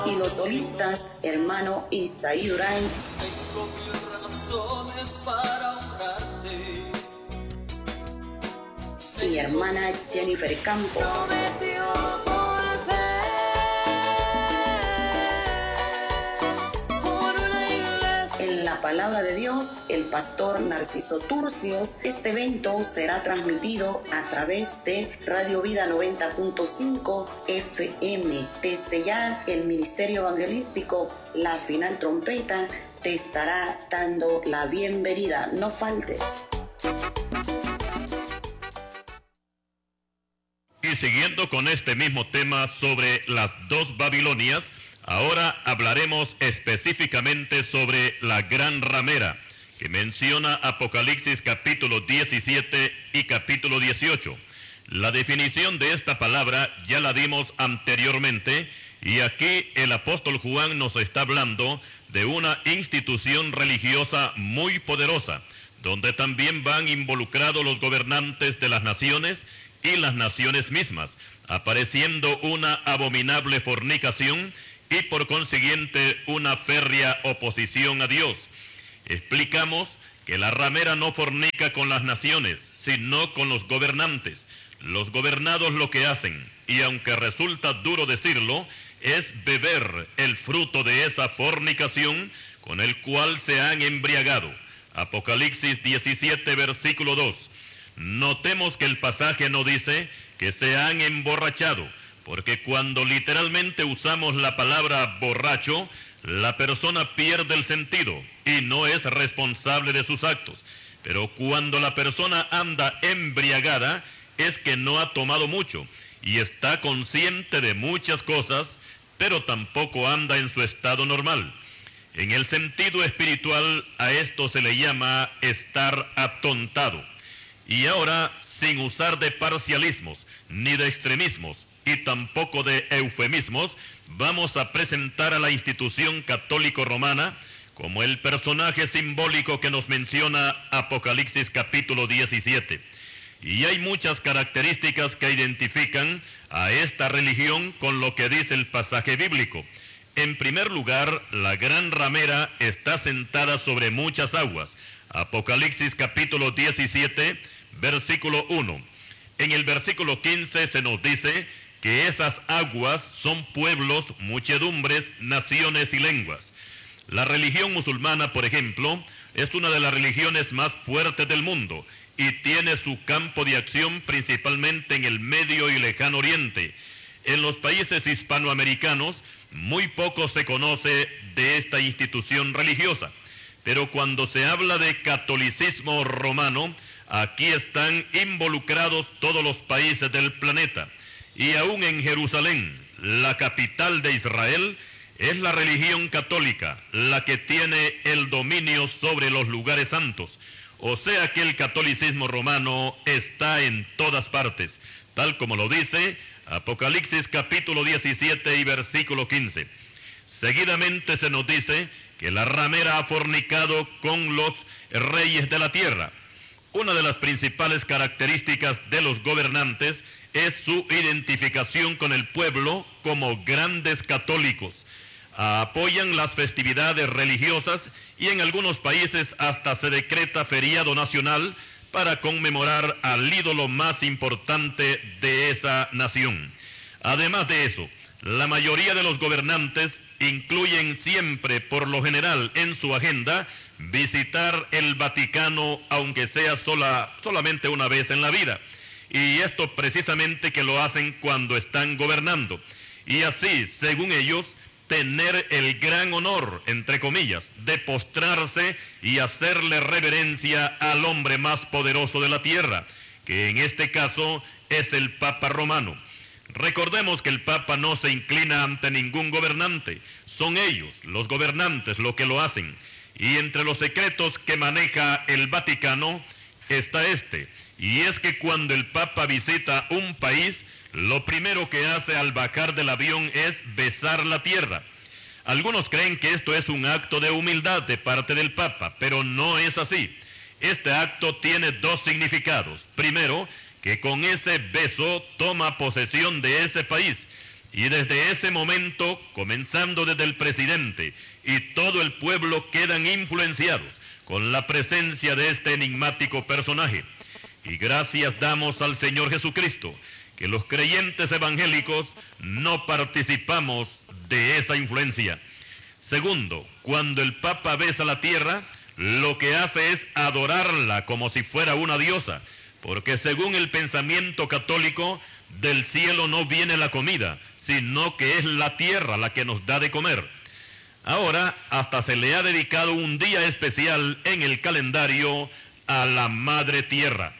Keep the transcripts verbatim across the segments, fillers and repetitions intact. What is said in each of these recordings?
Y los solistas, hermano Isaí Durán. Tengo mil razones para honrarte. Y hermana Jennifer Campos. Prometió volver por una iglesia. En la palabra de Dios, el pastor Narciso Turcios. Este evento será transmitido a través de Radio Vida noventa punto cinco F M. Desde ya, el Ministerio Evangelístico La Final Trompeta te estará dando la bienvenida. No faltes. Y siguiendo con este mismo tema sobre las dos Babilonias, ahora hablaremos específicamente sobre la gran ramera, que menciona Apocalipsis capítulo diecisiete y capítulo dieciocho. La definición de esta palabra ya la dimos anteriormente, y aquí el apóstol Juan nos está hablando de una institución religiosa muy poderosa, donde también van involucrados los gobernantes de las naciones y las naciones mismas, apareciendo una abominable fornicación y por consiguiente una férrea oposición a Dios. Explicamos que la ramera no fornica con las naciones, sino con los gobernantes. Los gobernados lo que hacen, y aunque resulta duro decirlo, es beber el fruto de esa fornicación con el cual se han embriagado. Apocalipsis diecisiete, versículo dos. Notemos que el pasaje no dice que se han emborrachado, porque cuando literalmente usamos la palabra borracho, la persona pierde el sentido y no es responsable de sus actos. Pero cuando la persona anda embriagada, es que no ha tomado mucho y está consciente de muchas cosas, pero tampoco anda en su estado normal. En el sentido espiritual, a esto se le llama estar atontado. Y ahora, sin usar de parcialismos, ni de extremismos, y tampoco de eufemismos, vamos a presentar a la institución católico-romana como el personaje simbólico que nos menciona Apocalipsis capítulo diecisiete. Y hay muchas características que identifican a esta religión con lo que dice el pasaje bíblico. En primer lugar, la gran ramera está sentada sobre muchas aguas. Apocalipsis capítulo diecisiete, versículo uno. En el versículo quince se nos dice que esas aguas son pueblos, muchedumbres, naciones y lenguas. La religión musulmana, por ejemplo, es una de las religiones más fuertes del mundo y tiene su campo de acción principalmente en el Medio y Lejano Oriente. En los países hispanoamericanos muy poco se conoce de esta institución religiosa, pero cuando se habla de catolicismo romano, aquí están involucrados todos los países del planeta. Y aún en Jerusalén, la capital de Israel, es la religión católica la que tiene el dominio sobre los lugares santos. O sea que el catolicismo romano está en todas partes, tal como lo dice Apocalipsis capítulo diecisiete y versículo quince. Seguidamente se nos dice que la ramera ha fornicado con los reyes de la tierra. Una de las principales características de los gobernantes es su identificación con el pueblo como grandes católicos. Apoyan las festividades religiosas y en algunos países hasta se decreta feriado nacional para conmemorar al ídolo más importante de esa nación. Además de eso, la mayoría de los gobernantes incluyen siempre, por lo general, en su agenda visitar el Vaticano, aunque sea sola, solamente una vez en la vida. Y esto precisamente que lo hacen cuando están gobernando. Y así, según ellos, tener el gran honor, entre comillas, de postrarse y hacerle reverencia al hombre más poderoso de la tierra, que en este caso es el Papa Romano. Recordemos que el Papa no se inclina ante ningún gobernante, son ellos, los gobernantes, lo que lo hacen. Y entre los secretos que maneja el Vaticano está este, y es que cuando el Papa visita un país, lo primero que hace al bajar del avión es besar la tierra. Algunos creen que esto es un acto de humildad de parte del Papa, pero no es así. Este acto tiene dos significados. Primero, que con ese beso toma posesión de ese país. Y desde ese momento, comenzando desde el presidente y todo el pueblo, quedan influenciados con la presencia de este enigmático personaje. Y gracias damos al Señor Jesucristo, que los creyentes evangélicos no participamos de esa influencia. Segundo, cuando el Papa besa la tierra, lo que hace es adorarla como si fuera una diosa, porque según el pensamiento católico, del cielo no viene la comida, sino que es la tierra la que nos da de comer. Ahora hasta se le ha dedicado un día especial en el calendario a la Madre Tierra.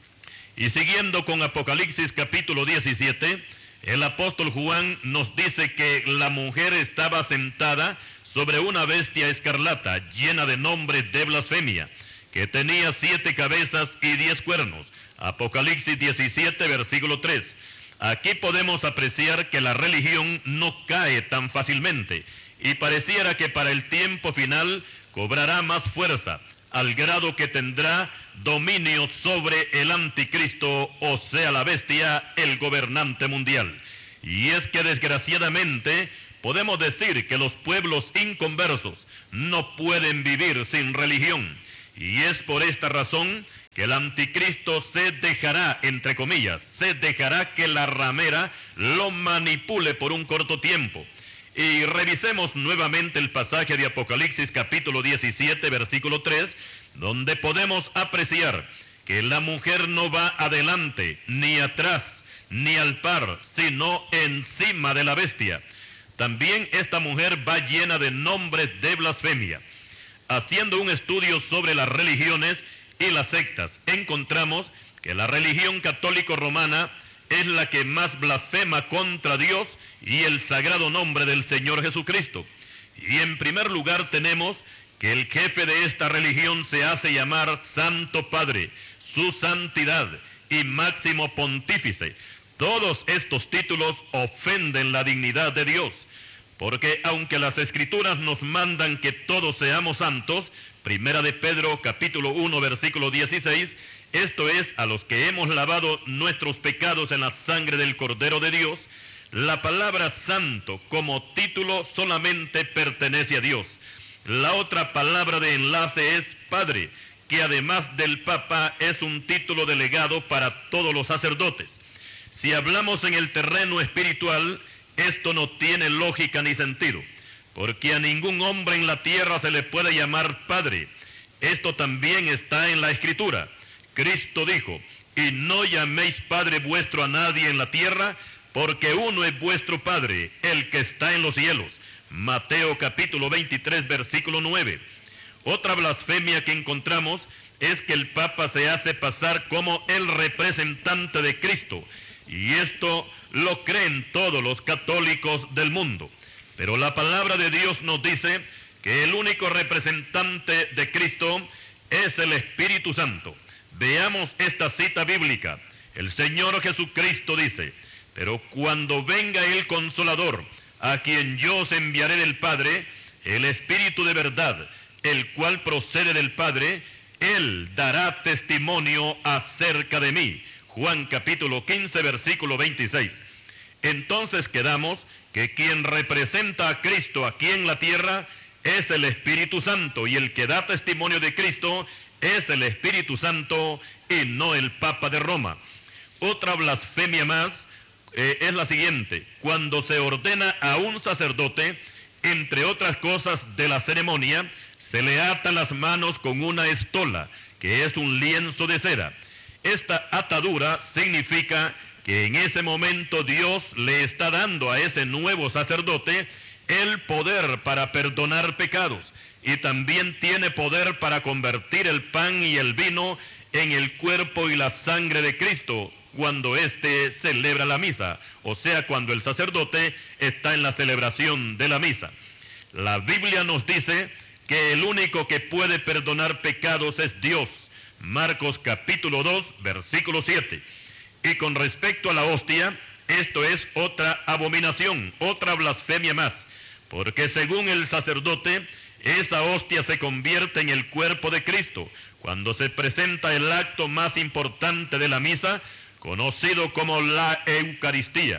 Y siguiendo con Apocalipsis capítulo diecisiete, el apóstol Juan nos dice que la mujer estaba sentada sobre una bestia escarlata llena de nombres de blasfemia, que tenía siete cabezas y diez cuernos. Apocalipsis diecisiete, versículo tres. Aquí podemos apreciar que la religión no cae tan fácilmente y pareciera que para el tiempo final cobrará más fuerza, al grado que tendrá dominio sobre el anticristo, o sea la bestia, el gobernante mundial. Y es que desgraciadamente podemos decir que los pueblos inconversos no pueden vivir sin religión, y es por esta razón que el anticristo se dejará, entre comillas, se dejará que la ramera lo manipule por un corto tiempo. Y revisemos nuevamente el pasaje de Apocalipsis capítulo diecisiete, versículo tres, donde podemos apreciar que la mujer no va adelante, ni atrás, ni al par, sino encima de la bestia. También esta mujer va llena de nombres de blasfemia. Haciendo un estudio sobre las religiones y las sectas, encontramos que la religión católico romana es la que más blasfema contra Dios y el sagrado nombre del Señor Jesucristo. Y en primer lugar tenemos que el jefe de esta religión se hace llamar Santo Padre, su santidad y máximo pontífice. Todos estos títulos ofenden la dignidad de Dios, porque aunque las Escrituras nos mandan que todos seamos santos, Primera de Pedro capítulo uno versículo dieciséis, esto es, a los que hemos lavado nuestros pecados en la sangre del Cordero de Dios, la palabra santo como título solamente pertenece a Dios. La otra palabra de enlace es Padre, que además del Papa es un título delegado para todos los sacerdotes. Si hablamos en el terreno espiritual, esto no tiene lógica ni sentido, porque a ningún hombre en la tierra se le puede llamar Padre. Esto también está en la Escritura. Cristo dijo: y no llaméis Padre vuestro a nadie en la tierra, porque uno es vuestro Padre, el que está en los cielos. Mateo capítulo veintitrés, versículo nueve. Otra blasfemia que encontramos es que el Papa se hace pasar como el representante de Cristo, y esto lo creen todos los católicos del mundo. Pero la palabra de Dios nos dice que el único representante de Cristo es el Espíritu Santo. Veamos esta cita bíblica. El Señor Jesucristo dice: pero cuando venga el Consolador, a quien yo os enviaré del Padre, el Espíritu de verdad, el cual procede del Padre, Él dará testimonio acerca de mí. Juan capítulo quince, versículo veintiséis. Entonces quedamos que quien representa a Cristo aquí en la tierra es el Espíritu Santo, y el que da testimonio de Cristo es el Espíritu Santo y no el Papa de Roma. Otra blasfemia más eh, es la siguiente: cuando se ordena a un sacerdote, entre otras cosas de la ceremonia, se le atan las manos con una estola, que es un lienzo de cera. Esta atadura significa que en ese momento Dios le está dando a ese nuevo sacerdote el poder para perdonar pecados, y también tiene poder para convertir el pan y el vino en el cuerpo y la sangre de Cristo cuando éste celebra la misa, o sea, cuando el sacerdote está en la celebración de la misa. La Biblia nos dice que el único que puede perdonar pecados es Dios. Marcos capítulo dos, versículo siete. Y con respecto a la hostia, esto es otra abominación, otra blasfemia más, porque según el sacerdote, esa hostia se convierte en el cuerpo de Cristo cuando se presenta el acto más importante de la misa, conocido como la Eucaristía.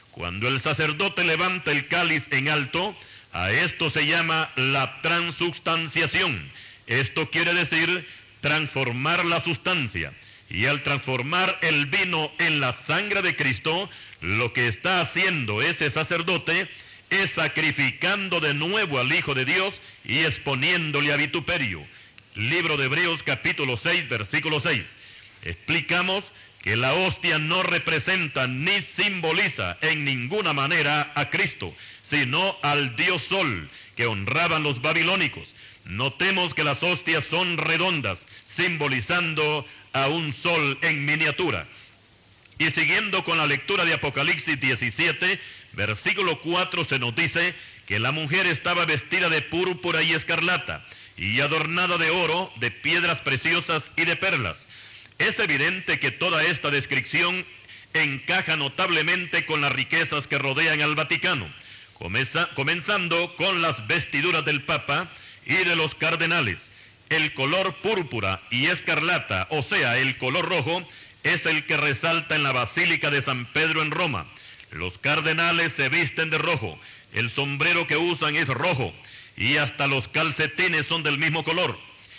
Cuando el sacerdote levanta el cáliz en alto, a esto se llama la transubstanciación. Esto quiere decir transformar la sustancia. Y al transformar el vino en la sangre de Cristo, lo que está haciendo ese sacerdote es sacrificando de nuevo al Hijo de Dios y exponiéndole a vituperio. Libro de Hebreos capítulo seis, versículo seis. Explicamos que la hostia no representa ni simboliza en ninguna manera a Cristo, sino al Dios Sol que honraban los babilónicos. Notemos que las hostias son redondas, simbolizando a un sol en miniatura. Y siguiendo con la lectura de Apocalipsis diecisiete, versículo cuatro, se nos dice que la mujer estaba vestida de púrpura y escarlata, y adornada de oro, de piedras preciosas y de perlas. Es evidente que toda esta descripción encaja notablemente con las riquezas que rodean al Vaticano, Comeza, comenzando con las vestiduras del Papa y de los cardenales. El color púrpura y escarlata, o sea, el color rojo, es el que resalta en la Basílica de San Pedro en Roma. Los cardenales se visten de rojo, el sombrero que usan es rojo, y hasta los calcetines son del mismo color.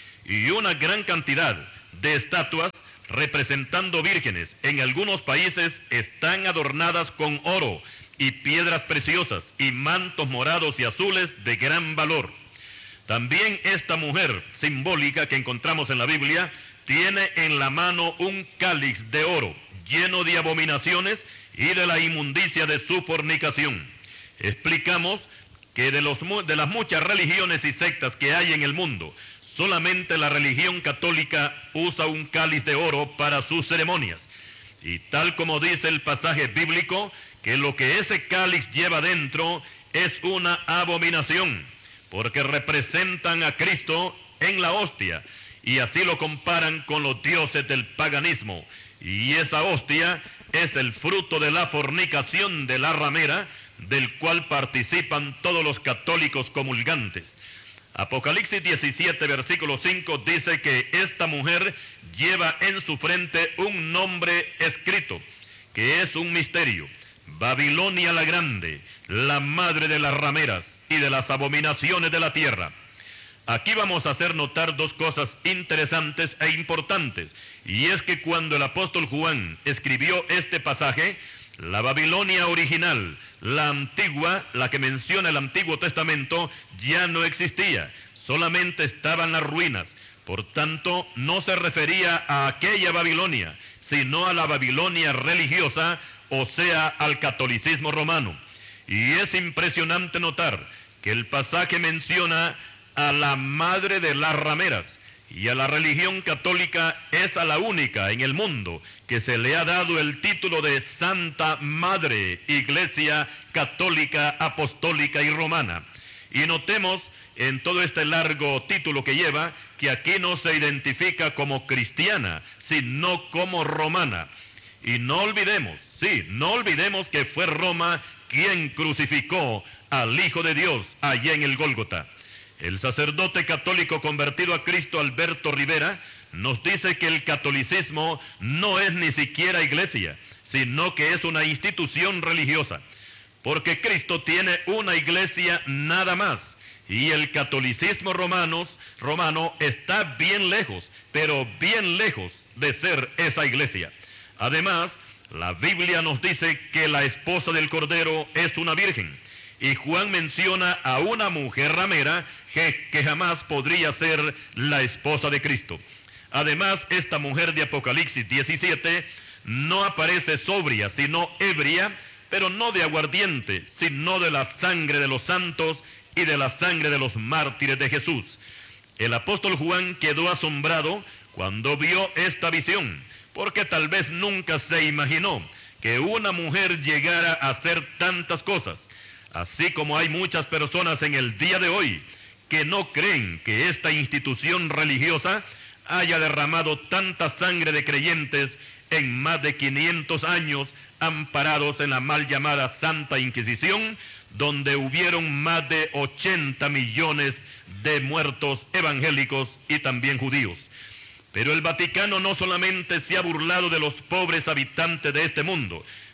Y una gran cantidad de estatuas representando vírgenes en algunos países están adornadas con oro y piedras preciosas y mantos morados y azules de gran valor. También esta mujer simbólica que encontramos en la Biblia tiene en la mano un cáliz de oro lleno de abominaciones y de la inmundicia de su fornicación. Explicamos que de, los, de las muchas religiones y sectas que hay en el mundo, solamente la religión católica usa un cáliz de oro para sus ceremonias. Y tal como dice el pasaje bíblico, que lo que ese cáliz lleva dentro es una abominación, porque representan a Cristo en la hostia, y así lo comparan con los dioses del paganismo. Y esa hostia es el fruto de la fornicación de la ramera, del cual participan todos los católicos comulgantes. Apocalipsis diecisiete, versículo cinco, dice que esta mujer lleva en su frente un nombre escrito, que es un misterio: Babilonia la Grande, la madre de las rameras y de las abominaciones de la tierra. Aquí vamos a hacer notar dos cosas interesantes e importantes, y es que cuando el apóstol Juan escribió este pasaje, la Babilonia original, la antigua, la que menciona el Antiguo Testamento, ya no existía, solamente estaban las ruinas. Por tanto, no se refería a aquella Babilonia, sino a la Babilonia religiosa, o sea, al catolicismo romano. Y es impresionante notar que el pasaje menciona a la madre de las rameras, y a la religión católica es a la única en el mundo que se le ha dado el título de Santa Madre, Iglesia Católica, Apostólica y Romana. Y notemos en todo este largo título que lleva, que aquí no se identifica como cristiana, sino como romana. Y no olvidemos, sí, no olvidemos que fue Roma quien crucificó al Hijo de Dios allá en el Gólgota. El sacerdote católico convertido a Cristo, Alberto Rivera, nos dice que el catolicismo no es ni siquiera iglesia, sino que es una institución religiosa, porque Cristo tiene una iglesia nada más, y el catolicismo romano, romano está bien lejos, pero bien lejos de ser esa iglesia. Además, la Biblia nos dice que la esposa del Cordero es una virgen, y Juan menciona a una mujer ramera que, que jamás podría ser la esposa de Cristo. Además, esta mujer de Apocalipsis diecisiete no aparece sobria, sino ebria, pero no de aguardiente, sino de la sangre de los santos y de la sangre de los mártires de Jesús. El apóstol Juan quedó asombrado cuando vio esta visión, porque tal vez nunca se imaginó que una mujer llegara a hacer tantas cosas. Así como hay muchas personas en el día de hoy que no creen que esta institución religiosa haya derramado tanta sangre de creyentes en más de quinientos años, amparados en la mal llamada Santa Inquisición, donde hubieron más de ochenta millones de muertos evangélicos y también judíos. Pero el Vaticano no solamente se ha burlado de los pobres habitantes de este mundo,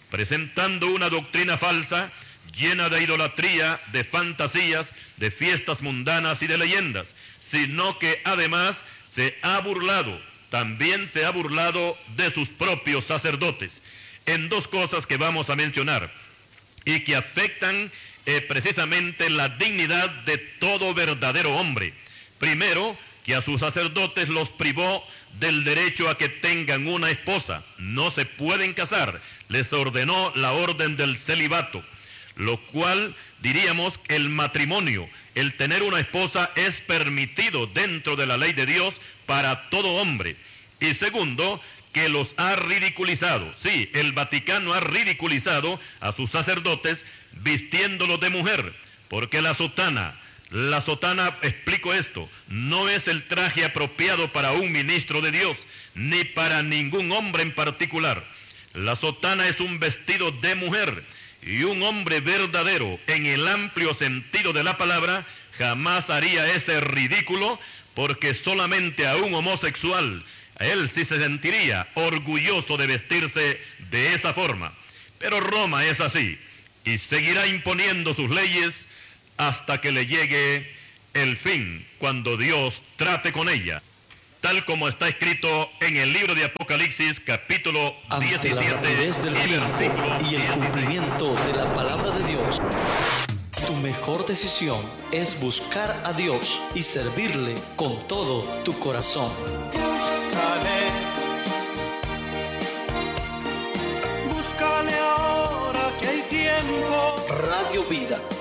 presentando una doctrina falsa, llena de idolatría, de fantasías, de fiestas mundanas y de leyendas, sino que además se ha burlado, también se ha burlado de sus propios sacerdotes, en dos cosas que vamos a mencionar y que afectan eh, precisamente la dignidad de todo verdadero hombre. Primero, que a sus sacerdotes los privó del derecho a que tengan una esposa, no se pueden casar, les ordenó la orden del celibato, lo cual diríamos que el matrimonio, el tener una esposa es permitido dentro de la ley de Dios para todo hombre. Y segundo, que los ha ridiculizado. Sí, el Vaticano ha ridiculizado a sus sacerdotes vistiéndolos de mujer, porque la sotana, la sotana, explico esto, no es el traje apropiado para un ministro de Dios, ni para ningún hombre en particular. La sotana es un vestido de mujer, y un hombre verdadero, en el amplio sentido de la palabra, jamás haría ese ridículo, porque solamente a un homosexual, él sí se sentiría orgulloso de vestirse de esa forma. Pero Roma es así, y seguirá imponiendo sus leyes hasta que le llegue el fin, cuando Dios trate con ella, tal como está escrito en el libro de Apocalipsis, capítulo diecisiete, ante la rapidez del tiempo y el cumplimiento de la palabra de Dios, tu mejor decisión es buscar a Dios y servirle con todo tu corazón. Búscale, búscale ahora que hay tiempo. Radio Vida